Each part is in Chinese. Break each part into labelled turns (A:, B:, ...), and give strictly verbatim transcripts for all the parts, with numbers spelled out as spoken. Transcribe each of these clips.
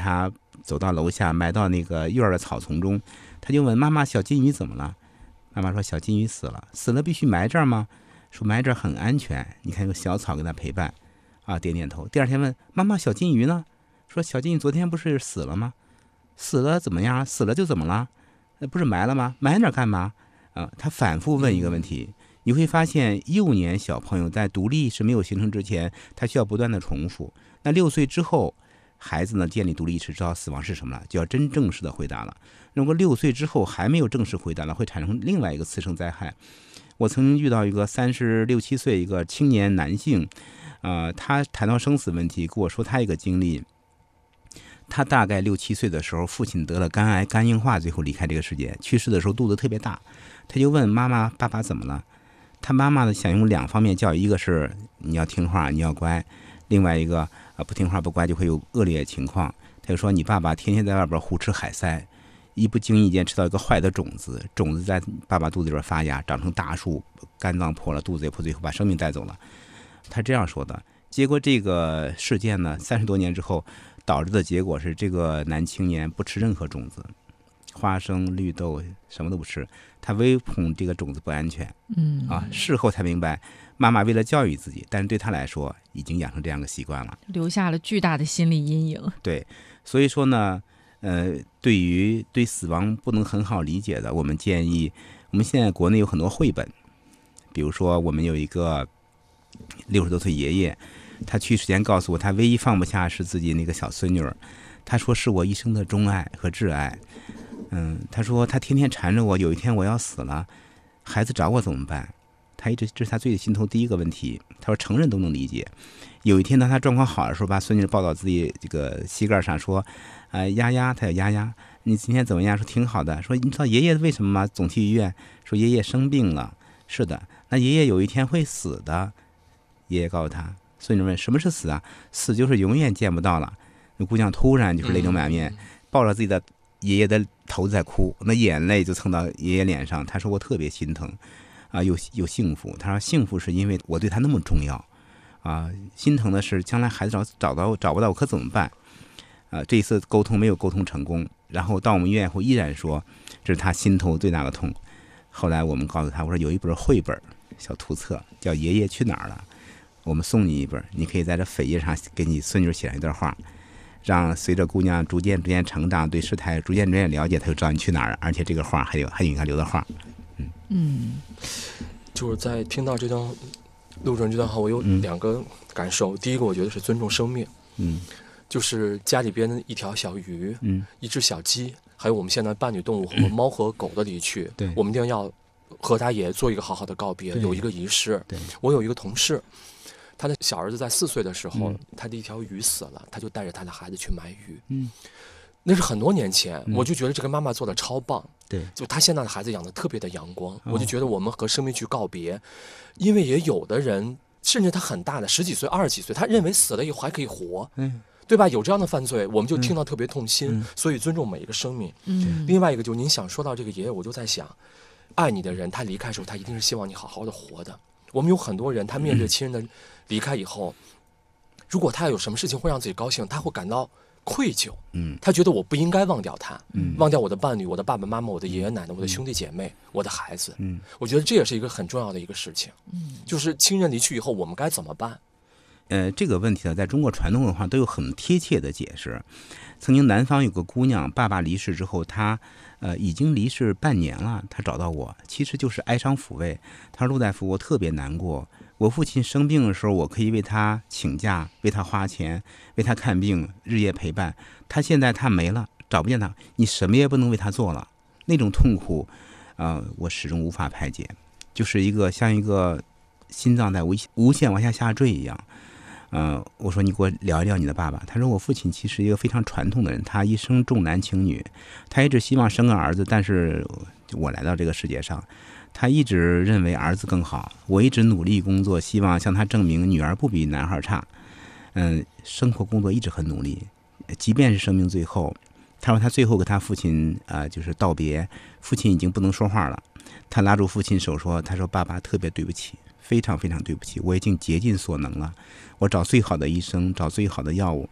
A: 他走到楼下，埋到那个院的草丛中。他就问妈妈：“小金鱼怎么了？”妈妈说：“小金鱼死了，死了必须埋这儿吗？”说埋这儿很安全，你看有个小草跟他陪伴。啊，点点头。第二天问妈妈：“小金鱼呢？”说：“小金鱼昨天不是死了吗？死了怎么样？死了就怎么了？不是埋了吗？埋那儿干嘛？”啊，他反复问一个问题。你会发现，幼年小朋友在独立意识没有形成之前，他需要不断的重复。那六岁之后，孩子呢建立独立意识，知道死亡是什么了，就要真正式的回答了。如果六岁之后还没有正式回答了，会产生另外一个次生灾害。我曾经遇到一个三十六七岁一个青年男性，呃，他谈到生死问题，跟我说他一个经历。他大概六七岁的时候，父亲得了肝癌，肝硬化，最后离开这个世界。去世的时候肚子特别大，他就问妈妈：“爸爸怎么了？”他妈妈呢想用两方面教育，一个是你要听话，你要乖；另外一个啊不听话不乖就会有恶劣情况。他就说：“你爸爸天天在外边胡吃海塞，一不经意间吃到一个坏的种子，种子在爸爸肚子里边发芽，长成大树，肝脏破了，肚子也破，最后把生命带走了。”他这样说的。结果这个事件呢，三十多年之后，导致的结果是这个男青年不吃任何种子，花生、绿豆什么都不吃，他唯恐这个种子不安全。
B: 嗯
A: 啊，事后才明白，妈妈为了教育自己，但是对他来说已经养成这样的习惯了，
B: 留下了巨大的心理阴影。
A: 对，所以说呢，呃，对于对死亡不能很好理解的，我们建议，我们现在国内有很多绘本，比如说我们有一个六十多岁爷爷。他去世前告诉我，他唯一放不下是自己那个小孙女儿，他说是我一生的钟爱和挚爱。嗯，他说他天天缠着我，有一天我要死了，孩子找我怎么办？他一直这是他最心头第一个问题。他说成人都能理解。有一天当他状况好的时候，把孙女抱到自己这个膝盖上，说：“呃，丫丫，他叫丫丫，你今天怎么样？”说挺好的。说你知道爷爷为什么吗？总去医院。说爷爷生病了。是的，那爷爷有一天会死的。爷爷告诉他。孙女问：“什么是死啊？”“死就是永远见不到了。”那姑娘突然就是泪流满面，抱着自己的爷爷的头在哭，那眼泪就蹭到爷爷脸上。她说：“我特别心疼，啊，有有幸福。”她说：“幸福是因为我对他那么重要，啊，心疼的是将来孩子找找到找不到我可怎么办？”啊，这一次沟通没有沟通成功，然后到我们医院后依然说这是他心头最大的痛。后来我们告诉他，我说有一本绘本小图册叫《爷爷去哪儿了》。我们送你一本，你可以在这扉页上给你孙女写上一段话，让随着姑娘逐渐逐渐成长，对事态逐渐逐渐了解，她就知道你去哪儿，而且这个话还有还有你看留的话。嗯
B: 嗯，
C: 就是在听到这段陆主任这段话，我有两个感受。嗯、第一个，我觉得是尊重生命。
A: 嗯，
C: 就是家里边的一条小鱼，
A: 嗯，
C: 一只小鸡，还有我们现在伴侣动物和猫和狗的离去，
A: 对，
C: 我们一定要和它也做一个好好的告别，有一个仪式。
A: 对，
C: 我有一个同事。他的小儿子在四岁的时候，
A: 嗯、
C: 他的一条鱼死了，他就带着他的孩子去买鱼。
A: 嗯，
C: 那是很多年前，
A: 嗯、
C: 我就觉得这个妈妈做的超棒。
A: 对，
C: 就他现在的孩子养的特别的阳光，
A: 哦、
C: 我就觉得我们和生命去告别，因为也有的人，甚至他很大的十几岁、二十几岁，他认为死了以后还可以活。
A: 嗯。
C: 对吧？有这样的犯罪，我们就听到特别痛心。
A: 嗯、
C: 所以尊重每一个生命。
B: 嗯。
C: 另外一个就是您想说到这个爷爷，我就在想，爱你的人，他离开的时候，他一定是希望你好好的活的。我们有很多人，他面对亲人的离开以后，如果他有什么事情会让自己高兴，他会感到愧疚。
A: 嗯，
C: 他觉得我不应该忘掉他，
A: 嗯，
C: 忘掉我的伴侣、我的爸爸妈妈、我的爷爷奶奶、我的兄弟姐妹、我的孩子。
A: 嗯，
C: 我觉得这也是一个很重要的一个事情。
B: 嗯，
C: 就是亲人离去以后，我们该怎么办？
A: 呃，这个问题呢，在中国传统文化都有很贴切的解释。曾经南方有个姑娘，爸爸离世之后，她呃已经离世半年了，她找到我，其实就是哀伤抚慰。她说：“陆大夫，我特别难过。我父亲生病的时候，我可以为他请假，为他花钱，为他看病，日夜陪伴。他现在他没了，找不见他，你什么也不能为他做了。那种痛苦，呃，我始终无法排解，就是一个像一个心脏在无无限往下下坠一样。”呃，我说你给我聊一聊你的爸爸。他说我父亲其实一个非常传统的人，他一生重男轻女，他一直希望生个儿子，但是我来到这个世界上，他一直认为儿子更好。我一直努力工作，希望向他证明女儿不比男孩差。嗯，生活工作一直很努力，即便是生命最后，他说他最后跟他父亲啊、呃、就是道别，父亲已经不能说话了，他拉住父亲手说，他说爸爸特别对不起。非常非常对不起，我已经竭尽所能了，我找最好的医生，找最好的药物，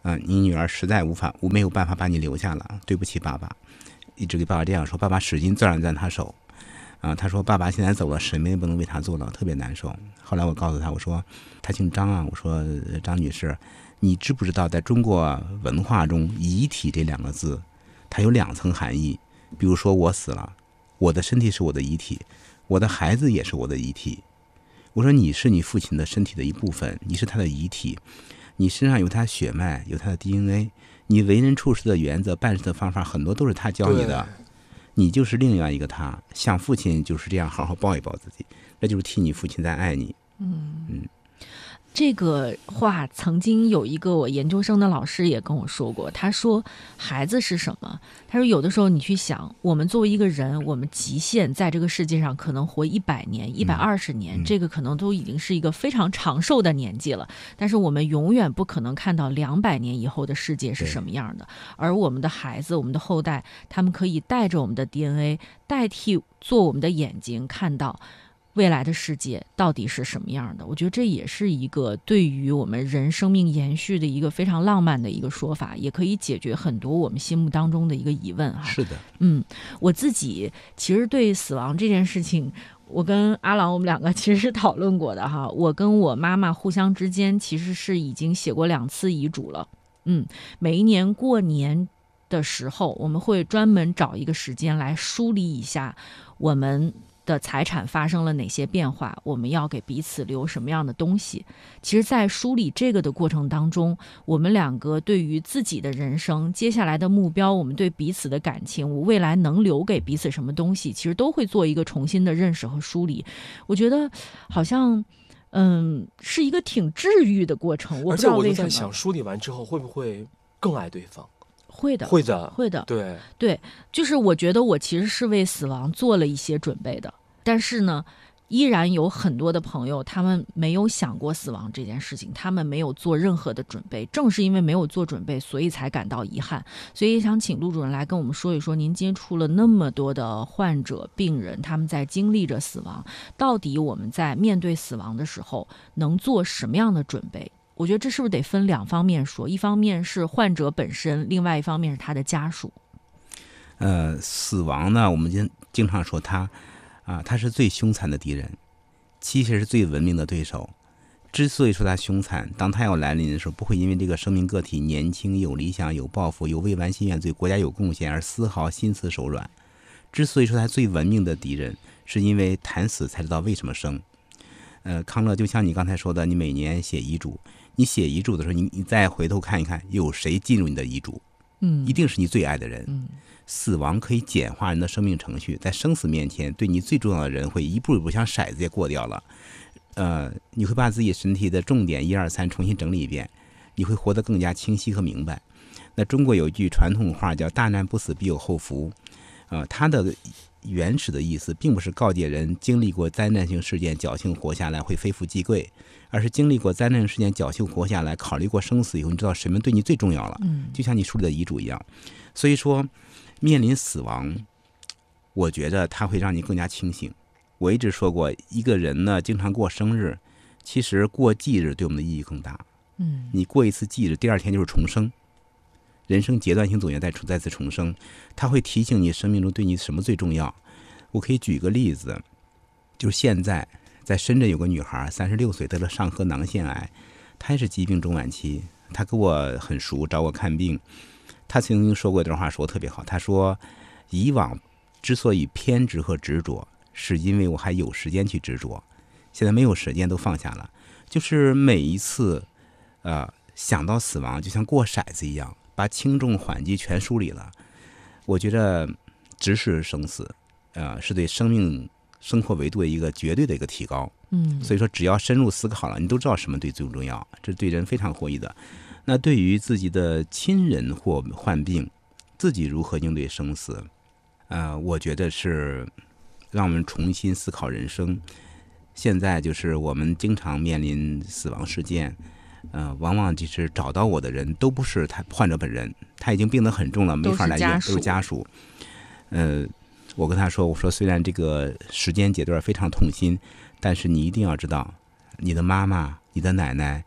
A: 嗯、呃，你女儿实在无法无没有办法把你留下了，对不起爸爸。一直给爸爸这样说，爸爸使劲攥了攥他手，啊、呃，他说爸爸现在走了，什么也不能为他做了，特别难受。后来我告诉他，我说他姓张啊，我说张女士，你知不知道在中国文化中，遗体这两个字，它有两层含义。比如说我死了，我的身体是我的遗体，我的孩子也是我的遗体。我说你是你父亲的身体的一部分，你是他的遗体，你身上有他血脉，有他的 D N A。你为人处事的原则、办事的方法，很多都是他教你的，你就是另外一个他。像父亲就是这样，好好抱一抱自己，那就是替你父亲在爱你。
B: 嗯嗯，这个话曾经有一个我研究生的老师也跟我说过，他说孩子是什么？他说有的时候你去想，我们作为一个人，我们极限在这个世界上可能活一百年、一百二十年、嗯，这个可能都已经是一个非常长寿的年纪了。但是我们永远不可能看到两百年以后的世界是什么样的。而我们的孩子、我们的后代，他们可以带着我们的 D N A， 代替做我们的眼睛，看到未来的世界到底是什么样的。我觉得这也是一个对于我们人生命延续的一个非常浪漫的一个说法，也可以解决很多我们心目当中的一个疑问哈。
A: 是的，
B: 嗯，我自己其实对死亡这件事情，我跟阿郎我们两个其实是讨论过的哈。我跟我妈妈互相之间其实是已经写过两次遗嘱了。嗯，每一年过年的时候，我们会专门找一个时间来梳理一下我们的财产发生了哪些变化，我们要给彼此留什么样的东西。其实在梳理这个的过程当中，我们两个对于自己的人生接下来的目标，我们对彼此的感情，我未来能留给彼此什么东西，其实都会做一个重新的认识和梳理。我觉得好像嗯是一个挺治愈的过程。我不知道为什么。
C: 而且我就在想，梳理完之后会不会更爱对方？
B: 会的，
C: 会的，
B: 会的，
C: 对
B: 对，就是我觉得我其实是为死亡做了一些准备的，但是呢，依然有很多的朋友他们没有想过死亡这件事情，他们没有做任何的准备，正是因为没有做准备，所以才感到遗憾。所以想请陆主任来跟我们说一说，您接触了那么多的患者、病人，他们在经历着死亡，到底我们在面对死亡的时候能做什么样的准备？我觉得这是不是得分两方面说，一方面是患者本身，另外一方面是他的家属。
A: 呃，死亡呢，我们经经常说他啊，他是最凶残的敌人，其实是最文明的对手。之所以说他凶残，当他要来临的时候，不会因为这个生命个体年轻、有理想、有抱负、有未完心愿、对国家有贡献而丝毫心慈手软。之所以说他最文明的敌人，是因为谈死才知道为什么生。呃，康乐，就像你刚才说的，你每年写遗嘱，你写遗嘱的时候，你你再回头看一看，有谁进入你的遗嘱？
B: 嗯，
A: 一定是你最爱的人。
B: 嗯，
A: 死亡可以简化人的生命程序，在生死面前，对你最重要的人会一步一步像骰子也过掉了。呃，你会把自己身体的重点一二三重新整理一遍，你会活得更加清晰和明白。那中国有一句传统话叫"大难不死，必有后福"，呃，它的原始的意思并不是告诫人经历过灾难性事件侥幸活下来会非富即贵，而是经历过灾难性事件侥幸活下来，考虑过生死以后，你知道什么对你最重要了。
B: 嗯，
A: 就像你书里的遗嘱一样。所以说，面临死亡，我觉得它会让你更加清醒。我一直说过，一个人呢，经常过生日，其实过忌日对我们的意义更大。
B: 嗯，
A: 你过一次忌日，第二天就是重生。人生阶段性总结再再次重生，它会提醒你生命中对你什么最重要。我可以举个例子，就是现在在深圳有个女孩，三十六岁，得了上颌囊腺癌，她也是疾病中晚期。她跟我很熟，找我看病。她曾经说过一段话，说得特别好。她说，以往之所以偏执和执着，是因为我还有时间去执着，现在没有时间，都放下了。就是每一次，呃，想到死亡，就像过骰子一样。把轻重缓急全梳理了，我觉得直视生死，呃，是对生命生活维度的一个绝对的一个提高。
B: 嗯，
A: 所以说只要深入思考了，你都知道什么对最重要，这对人非常获益的。那对于自己的亲人或患病，自己如何应对生死，呃，我觉得是让我们重新思考人生。现在就是我们经常面临死亡事件。呃，往往就是找到我的人都不是他患者本人，他已经病得很重了，没法来医院，都是家属。呃，我跟他说，我说虽然这个时间阶段非常痛心，但是你一定要知道，你的妈妈、你的奶奶，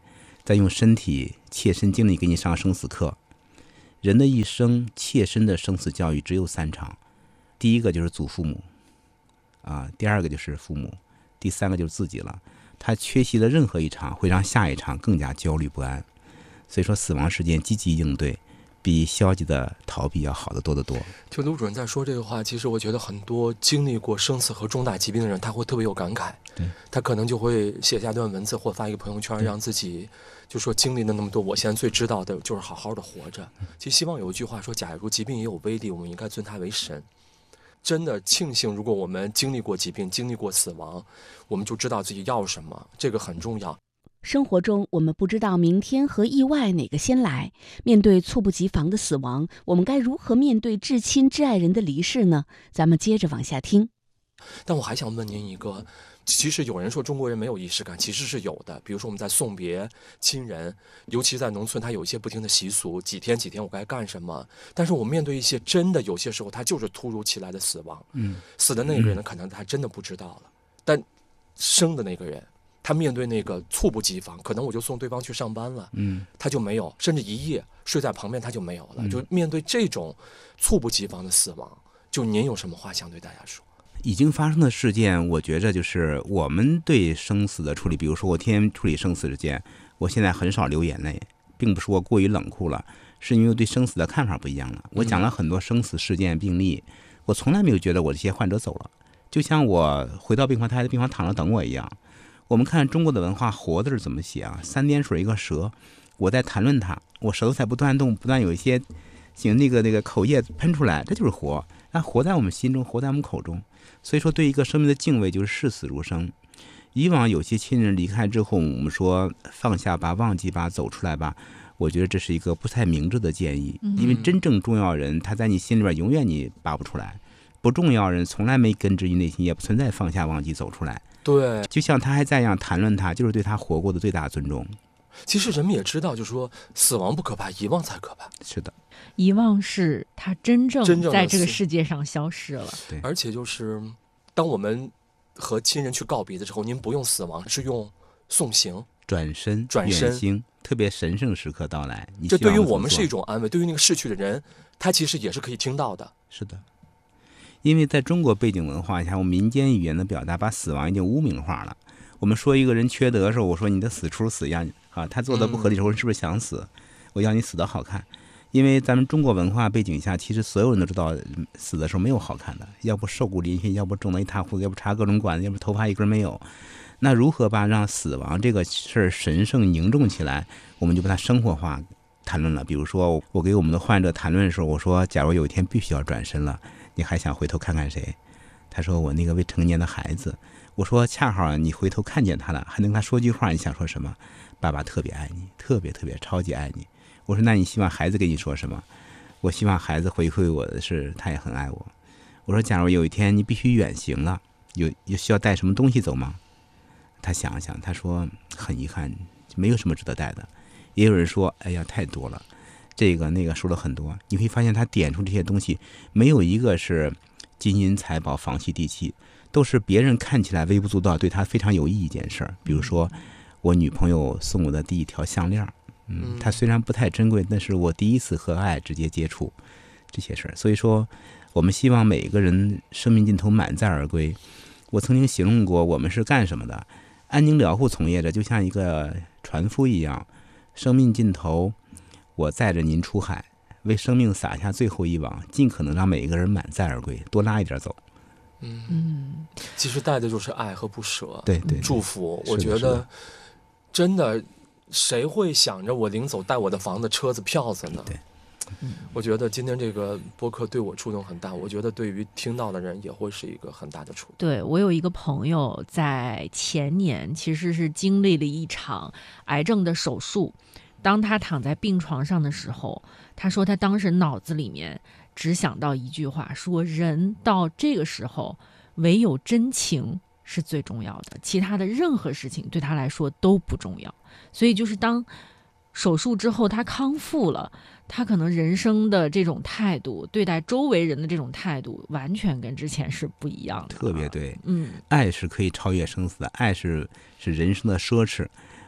A: 再用身体切身经历给你上生死课。人的一生切身的生死教育只有三场，第一个就是祖父母啊，第二个就是父母，第三个就是自己了。他缺席了任何一场，会让下一场更加焦虑不安。所以说，死亡事件积极应对，比消极的逃避要好得多得多。
C: 就卢主任在说这个话，其实我觉得很多经历过生死和重大疾病的人，他会特别有感慨。
A: 对，
C: 他可能就会写下段文字或发一个朋友圈，让自己就说经历了那么多，我现在最知道的就是好好的活着。其实希望有一句话说，假如疾病也有威力，我们应该尊它为神。真的庆幸，如果我们经历过疾病，经历过死亡，我们就知道自己要什么，这个很重要。
D: 生活中，我们不知道明天和意外哪个先来。面对猝不及防的死亡，我们该如何面对至亲至爱人的离世呢？咱们接着往下听。
C: 但我还想问您一个，其实有人说中国人没有仪式感，其实是有的。比如说我们在送别亲人，尤其在农村，它有一些不停的习俗，几天几天我该干什么。但是我面对一些真的有些时候，它就是突如其来的死亡。
A: 嗯，
C: 死的那个人可能他真的不知道了，但生的那个人，他面对那个猝不及防，可能我就送对方去上班了，
A: 嗯，
C: 他就没有，甚至一夜睡在旁边他就没有了。
A: 嗯、
C: 就面对这种猝不及防的死亡，就您有什么话想对大家说？
A: 已经发生的事件，我觉着就是我们对生死的处理，比如说我天天处理生死事件，我现在很少流眼泪，并不是我过于冷酷了，是因为对生死的看法不一样了。我讲了很多生死事件病例，我从来没有觉得我这些患者走了，就像我回到病房，他还在病房躺着等我一样。我们看中国的文化，活字是怎么写啊？三点水一个舌，我在谈论它，我舌头在不断动，不断有一些行那个那个口液喷出来，这就是活。那活在我们心中，活在我们口中。所以说，对一个生命的敬畏就是视死如生。以往有些亲人离开之后，我们说放下吧，忘记吧，走出来吧，我觉得这是一个不太明智的建议。因为真正重要人，他在你心里边永远你拔不出来；不重要人，从来没根植于内心，也不存在放下、忘记、走出来。
C: 对，
A: 就像他还在一样谈论他，就是对他活过的最大尊重。
C: 其实人们也知道，就是说死亡不可怕，遗忘才可怕。
A: 是的，
B: 遗忘是他真正
C: 真正
B: 在这个世界上消失了。
A: 对，
C: 而且就是当我们和亲人去告别的时候，您不用死亡，是用送行、
A: 转身、
C: 转身
A: 远行，特别神圣时刻到来。
C: 这对于我们是一种安慰，对于那个逝去的人，他其实也是可以听到的。
A: 是的。因为在中国背景文化下，我们民间语言的表达把死亡已经污名化了。我们说一个人缺德的时候，我说你的死出死样啊，他做的不合理的时候，是不是想死？我要你死的好看。因为咱们中国文化背景下，其实所有人都知道死的时候没有好看的，要不瘦骨嶙峋，要不肿得一塌糊涂，要不插各种管子，要不头发一根没有。那如何把让死亡这个事儿神圣凝重起来，我们就把它生活化谈论了。比如说我给我们的患者谈论的时候，我说假如有一天必须要转身了，你还想回头看看谁？他说我那个未成年的孩子。我说恰好你回头看见他了，还能跟他说句话，你想说什么？爸爸特别爱你，特别特别超级爱你。我说那你希望孩子跟你说什么？我希望孩子回馈我的是他也很爱我。我说假如有一天你必须远行了，有有需要带什么东西走吗？他想了想，他说很遗憾，没有什么值得带的。也有人说哎呀太多了，这个那个说了很多。你会发现他点出这些东西，没有一个是金银财宝房契地契，都是别人看起来微不足道，对他非常有意义一件事儿。比如说我女朋友送我的第一条项链，嗯，它虽然不太珍贵，但是我第一次和爱直接接触这些事儿。所以说我们希望每一个人生命尽头满载而归。我曾经形容过我们是干什么的，安宁疗护从业者就像一个船夫一样，生命尽头我载着您出海，为生命撒下最后一网，尽可能让每一个人满载而归，多拉一点走。
C: 嗯
B: 嗯，
C: 其实带的就是爱和不舍，
A: 对 对, 对，
C: 祝福。
A: 我
C: 我觉得真的谁会想着我临走带我的房子车子票子呢？
A: 对，
C: 我觉得今天这个播客对我触动很大，我觉得对于听到的人也会是一个很大的触动。
B: 对，我有一个朋友在前年其实是经历了一场癌症的手术，当他躺在病床上的时候，他说他当时脑子里面只想到一句话，说人到这个时候唯有真情是最重要的，其他的任何事情对他来说都不重要。所以就是当手术之后他康复了，他可能人生的这种态度，对待周围人的这种态度完全跟之前是不一样的。
A: 特别对，
B: 嗯，
A: 爱是可以超越生死的，爱是是人生的奢侈。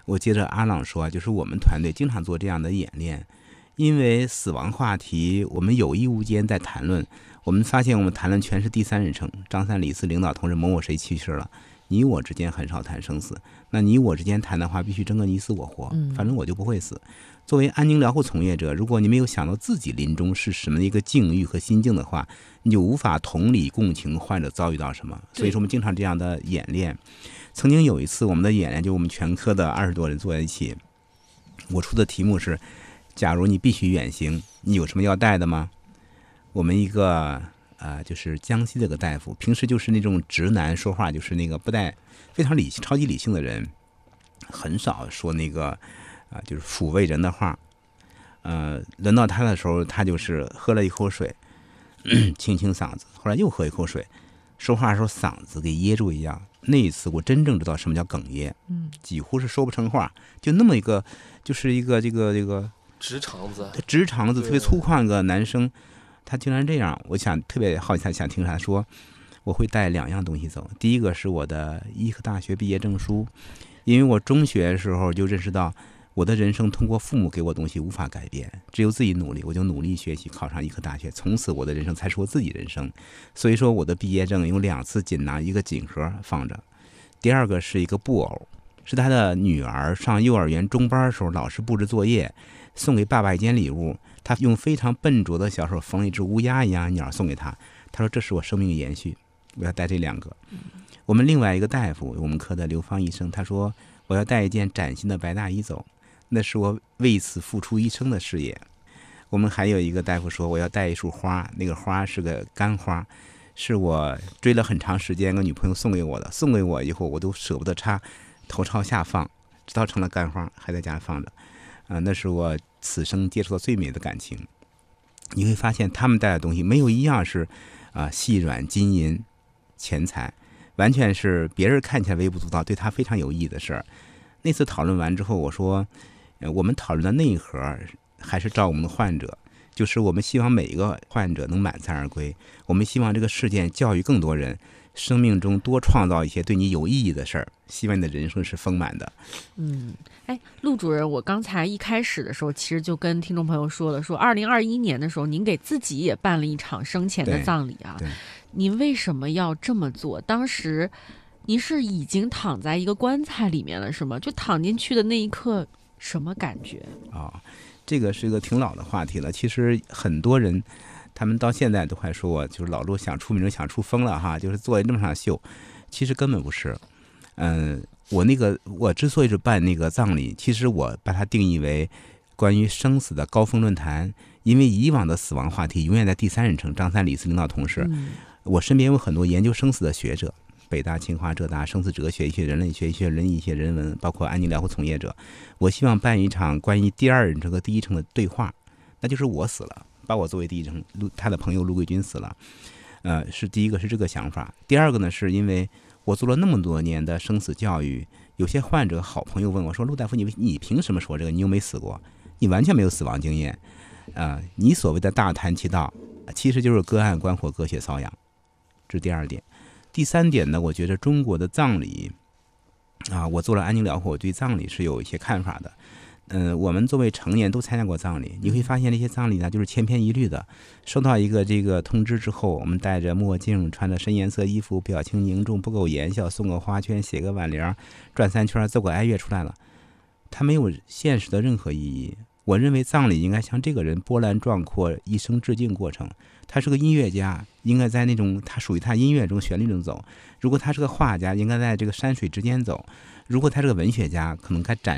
A: 我接着阿朗说，就是我们团队经常做这样的演练，因为死亡话题我们有意无间在谈论，我们发现我们谈论全是第三人称，张三李四领导同志某某谁去世了，你我之间很少谈生死，那你我之间谈的话必须争个你死我活，反正我就不会死。作为安宁疗护从业者，如果你没有想到自己临终是什么一个境遇和心境的话，你就无法同理共情患者遭遇到什么。所以说我们经常这样的演练。曾经有一次我们的演练，就我们全科的二十多人坐在一起，我出的题目是，假如你必须远行，你有什么要带的吗？我们一个呃，就是江西的个大夫，平时就是那种直男，说话就是那个不带非常理性、超级理性的人，很少说那个啊、呃，就是抚慰人的话。呃，轮到他的时候，他就是喝了一口水，清清嗓子，后来又喝一口水，说话的时候嗓子给噎住一样。那一次我真正知道什么叫哽咽，嗯，几乎是说不成话，就那么一个，就是一个这个这个
C: 直肠子，
A: 直肠子特别粗犷个男生，他竟然这样，我想特别好奇，他想听他说，我会带两样东西走。第一个是我的医科大学毕业证书，因为我中学的时候就认识到，我的人生通过父母给我东西无法改变，只有自己努力，我就努力学习，考上医科大学，从此我的人生才是我自己人生。所以说我的毕业证有两次锦囊，一个锦盒放着。第二个是一个布偶，是他的女儿上幼儿园中班的时候，老师布置作业，送给爸爸一件礼物，他用非常笨拙的小手缝了一只乌鸦一样鸟送给他，他说这是我生命延续，我要带这两个。我们另外一个大夫，我们科的刘芳医生，他说我要带一件崭新的白大衣走，那是我为此付出一生的事业。我们还有一个大夫说我要带一束花，那个花是个干花，是我追了很长时间个女朋友送给我的，送给我以后我都舍不得插，头朝下放，直到成了干花还在家放着。啊、呃，那是我此生接触到最美的感情。你会发现他们带的东西没有一样是啊、呃、细软金银钱财，完全是别人看起来微不足道，对他非常有意义的事儿。那次讨论完之后，我说，呃，我们讨论的内核还是照我们的患者，就是我们希望每一个患者能满载而归，我们希望这个事件教育更多人，生命中多创造一些对你有意义的事儿，希望你的人生是丰满的。
B: 嗯，哎，陆主任，我刚才一开始的时候，其实就跟听众朋友说了，说二零二一年的时候，您给自己也办了一场生前的葬礼啊。
A: 对，
B: 您为什么要这么做？当时您是已经躺在一个棺材里面了，是吗？就躺进去的那一刻，什么感觉？
A: 啊、哦，这个是一个挺老的话题了。其实很多人，他们到现在都还说我就是老陆想出名想出风了哈，就是做那么场秀，其实根本不是。嗯，我那个我之所以是办那个葬礼，其实我把它定义为关于生死的高峰论坛，因为以往的死亡话题永远在第三人称，张三李四领导同事。
B: 嗯、
A: 我身边有很多研究生死的学者，北大、清华、浙大生死哲学、一些人类学、一些人医学、人文，包括安宁疗护从业者。我希望办一场关于第二人称和第一称的对话，那就是我死了，把我作为第一称，他的朋友陆桂军死了。呃，是第一个是这个想法。第二个呢，是因为我做了那么多年的生死教育，有些患者好朋友问我说：“陆大夫，你你凭什么说这个？你又没死过，你完全没有死亡经验。呃，你所谓的大谈其道，其实就是隔岸观火、隔血搔痒。”这是第二点。第三点呢，我觉得中国的葬礼啊，我做了安宁疗护，我对葬礼是有一些看法的。嗯、呃，我们作为成年都参加过葬礼，你会发现这些葬礼呢，就是千篇一律的。收到一个这个通知之后，我们戴着墨镜，穿着深颜色衣服，表情凝重，不苟言笑，送个花圈，写个挽联，转三圈，奏个哀乐出来了。它没有现实的任何意义。我认为葬礼应该像这个人波澜壮阔一生致敬过程。他是个音乐家，应该在那种他属于他音乐中旋律中走；如果他是个画家，应该在这个山水之间走；如果他是个文学家，可能该展